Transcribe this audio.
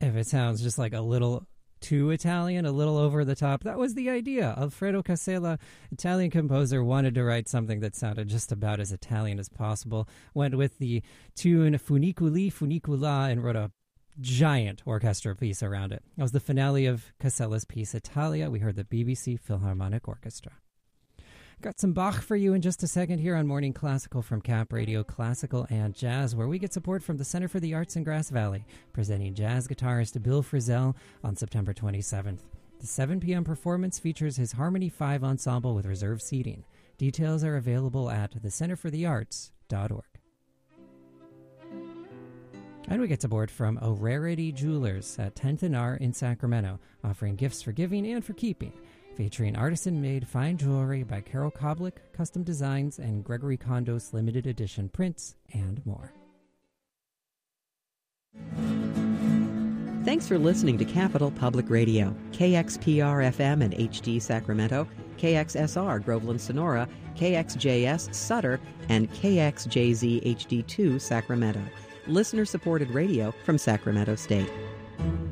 if it sounds just like a little too Italian, a little over the top, that was the idea. Alfredo Casella, Italian composer, wanted to write something that sounded just about as Italian as possible. Went with the tune Funiculi Funicula and wrote a giant orchestra piece around it. That was the finale of Casella's piece Italia. We heard the BBC Philharmonic Orchestra. Got some Bach for you in just a second here on Morning Classical from Cap Radio, Classical and Jazz, where we get support from the Center for the Arts in Grass Valley, presenting jazz guitarist Bill Frisell on September 27th. The 7 p.m. performance features his Harmony 5 ensemble with reserved seating. Details are available at thecenterforthearts.org. And we get support from A Rarity Jewelers at 10th and R in Sacramento, offering gifts for giving and for keeping. Featuring artisan-made fine jewelry by Carol Koblick, custom designs, and Gregory Kondos limited edition prints, and more. Thanks for listening to Capital Public Radio, KXPR-FM and HD Sacramento, KXSR Groveland Sonora, KXJS Sutter, and KXJZ HD2 Sacramento. Listener-supported radio from Sacramento State.